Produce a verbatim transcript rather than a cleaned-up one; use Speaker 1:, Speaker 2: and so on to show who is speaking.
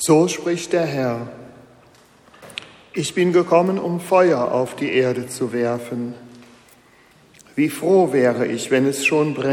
Speaker 1: So spricht der Herr: Ich bin gekommen, um Feuer auf die Erde zu werfen. Wie froh wäre ich, wenn es schon brennt.